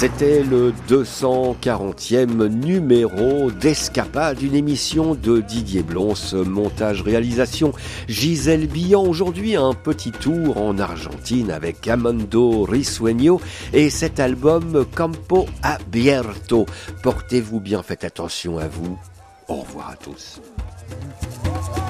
C'était le 240e numéro d'Escapade, une émission de Didier Blons, montage-réalisation Gisèle Billan. Aujourd'hui, un petit tour en Argentine avec Amando Risueño et cet album Campo Abierto. Portez-vous bien, faites attention à vous. Au revoir à tous.